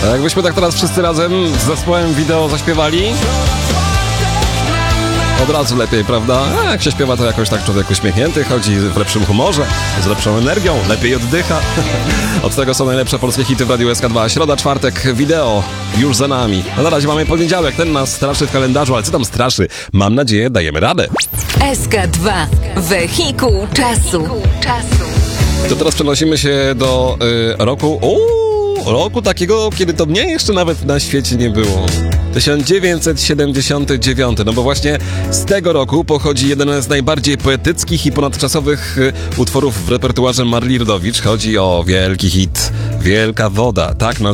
A jakbyśmy tak teraz wszyscy razem z zespołem wideo zaśpiewali, od razu lepiej, prawda? A jak się śpiewa, to jakoś tak człowiek uśmiechnięty, chodzi w lepszym humorze, z lepszą energią, lepiej oddycha. Od tego są najlepsze polskie hity w Radiu SK2. Środa, czwartek, wideo już za nami. A na razie mamy poniedziałek, ten nas straszy w kalendarzu, ale co tam straszy? Mam nadzieję, dajemy radę. SK2. Wehikuł czasu. To teraz przenosimy się do roku takiego, kiedy to mnie jeszcze nawet na świecie nie było. 1979, no bo właśnie z tego roku pochodzi jeden z najbardziej poetyckich i ponadczasowych utworów w repertuarze Marii Rodowicz. Chodzi o wielki hit Wielka Woda, tak?